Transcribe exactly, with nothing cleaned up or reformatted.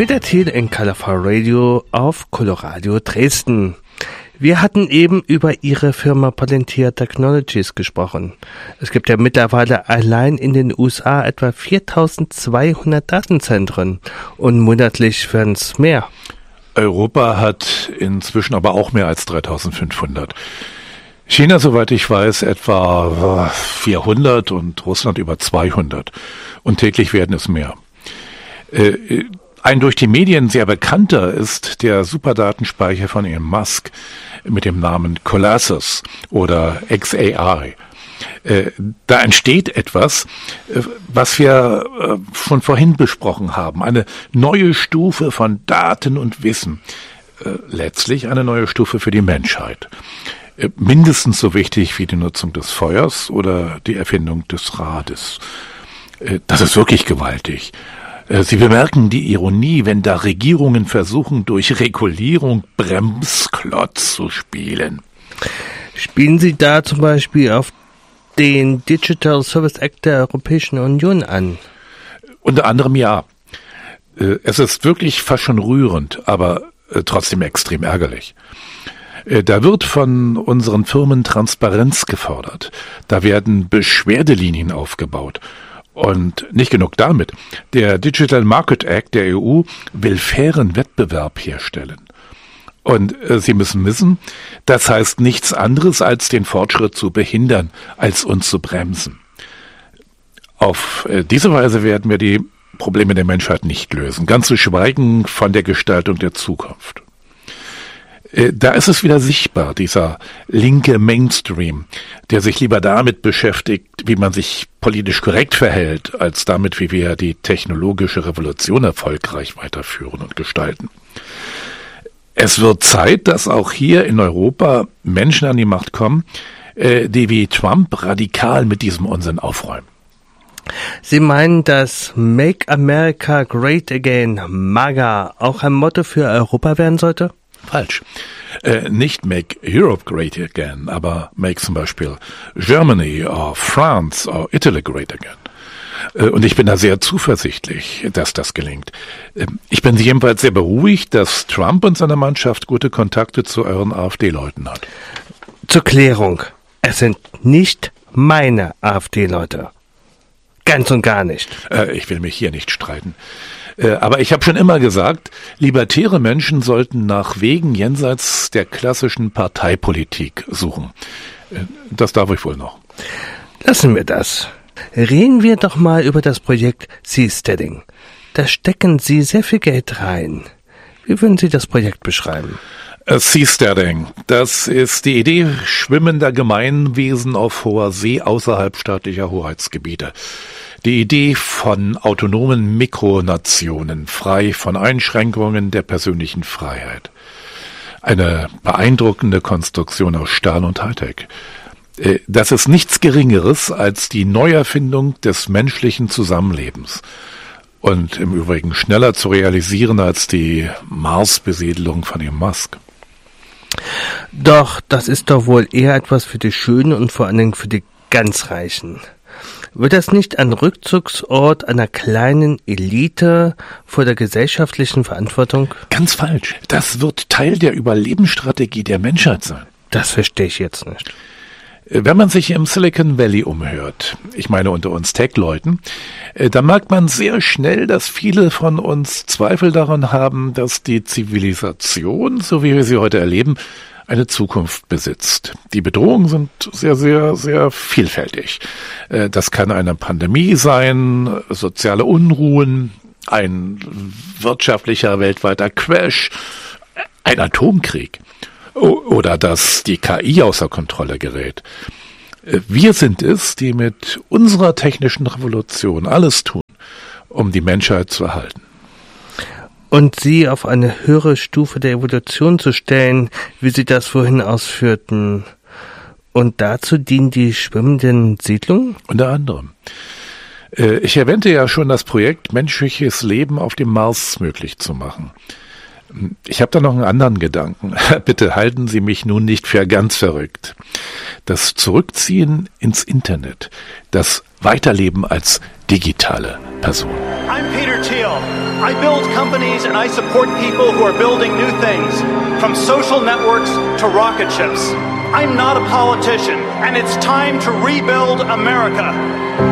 Peter Thiel in Colorful Radio auf Coloradio Dresden. Wir hatten eben über Ihre Firma Palantir Technologies gesprochen. Es gibt ja mittlerweile allein in den U S A etwa viertausendzweihundert Datenzentren und monatlich werden es mehr. Europa hat inzwischen aber auch mehr als dreitausendfünfhundert. China, soweit ich weiß, etwa vierhundert und Russland über zweihundert. Und täglich werden es mehr. Äh, Ein durch die Medien sehr bekannter ist der Superdatenspeicher von Elon Musk mit dem Namen Colossus oder X A I. Äh, da entsteht etwas, äh, was wir äh, schon vorhin besprochen haben. Eine neue Stufe von Daten und Wissen. Äh, letztlich eine neue Stufe für die Menschheit. Äh, mindestens so wichtig wie die Nutzung des Feuers oder die Erfindung des Rades. Äh, das ist wirklich gewaltig. Sie bemerken die Ironie, wenn da Regierungen versuchen, durch Regulierung Bremsklotz zu spielen. Spielen Sie da zum Beispiel auf den Digital Service Act der Europäischen Union an? Unter anderem ja. Es ist wirklich fast schon rührend, aber trotzdem extrem ärgerlich. Da wird von unseren Firmen Transparenz gefordert. Da werden Beschwerdelinien aufgebaut. Und nicht genug damit. Der Digital Market Act der E U will fairen Wettbewerb herstellen. Und äh, Sie müssen wissen, das heißt nichts anderes, als den Fortschritt zu behindern, als uns zu bremsen. Auf äh, diese Weise werden wir die Probleme der Menschheit nicht lösen, ganz zu schweigen von der Gestaltung der Zukunft. Da ist es wieder sichtbar, dieser linke Mainstream, der sich lieber damit beschäftigt, wie man sich politisch korrekt verhält, als damit, wie wir die technologische Revolution erfolgreich weiterführen und gestalten. Es wird Zeit, dass auch hier in Europa Menschen an die Macht kommen, die wie Trump radikal mit diesem Unsinn aufräumen. Sie meinen, dass Make America Great Again, MAGA, auch ein Motto für Europa werden sollte? Falsch. Äh, nicht Make Europe Great Again, aber Make zum Beispiel Germany or France or Italy Great Again. Äh, und ich bin da sehr zuversichtlich, dass das gelingt. Äh, ich bin jedenfalls sehr beruhigt, dass Trump und seine Mannschaft gute Kontakte zu euren AfD-Leuten hat. Zur Klärung. Es sind nicht meine AfD-Leute. Ganz und gar nicht. Äh, ich will mich hier nicht streiten. Aber ich habe schon immer gesagt, libertäre Menschen sollten nach Wegen jenseits der klassischen Parteipolitik suchen. Das darf ich wohl noch. Lassen wir das. Reden wir doch mal über das Projekt Seasteading. Da stecken Sie sehr viel Geld rein. Wie würden Sie das Projekt beschreiben? Seasteading, das ist die Idee schwimmender Gemeinwesen auf hoher See außerhalb staatlicher Hoheitsgebiete. Die Idee von autonomen Mikronationen, frei von Einschränkungen der persönlichen Freiheit. Eine beeindruckende Konstruktion aus Stahl und Hightech. Das ist nichts Geringeres als die Neuerfindung des menschlichen Zusammenlebens. Und im Übrigen schneller zu realisieren als die Mars-Besiedelung von Elon Musk. Doch, das ist doch wohl eher etwas für die Schönen und vor allen Dingen für die ganz Reichen. Wird das nicht ein Rückzugsort einer kleinen Elite vor der gesellschaftlichen Verantwortung? Ganz falsch. Das wird Teil der Überlebensstrategie der Menschheit sein. Das verstehe ich jetzt nicht. Wenn man sich im Silicon Valley umhört, ich meine unter uns Tech-Leuten, dann merkt man sehr schnell, dass viele von uns Zweifel daran haben, dass die Zivilisation, so wie wir sie heute erleben, eine Zukunft besitzt. Die Bedrohungen sind sehr, sehr, sehr vielfältig. Das kann eine Pandemie sein, soziale Unruhen, ein wirtschaftlicher weltweiter Crash, ein Atomkrieg oder dass die K I außer Kontrolle gerät. Wir sind es, die mit unserer technischen Revolution alles tun, um die Menschheit zu erhalten. Und sie auf eine höhere Stufe der Evolution zu stellen, wie Sie das vorhin ausführten. Und dazu dienen die schwimmenden Siedlungen? Unter anderem. Ich erwähnte ja schon das Projekt, menschliches Leben auf dem Mars möglich zu machen. Ich habe da noch einen anderen Gedanken. Bitte halten Sie mich nun nicht für ganz verrückt. Das Zurückziehen ins Internet, das weiterleben als digitale Person. I'm Peter Thiel. I build companies and I support people who are building new things, from social networks to rocket ships. I'm not a politician, and it's time to rebuild America.